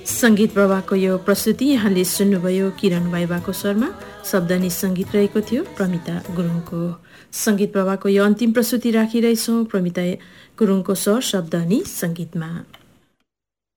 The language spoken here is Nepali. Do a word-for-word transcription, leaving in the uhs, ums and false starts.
संगीत प्रवाहको यो प्रस्तुति यहाँले सुन्नुभयो किरण वाइबाको स्वरमा। शब्द अनि संगीत रहेको थियो प्रमिता गुरुङको। संगीत प्रवाहको यो अन्तिम प्रस्तुति राखिरहेछौँ प्रमिता गुरुङको स्वर, शब्द अनि संगीतमा।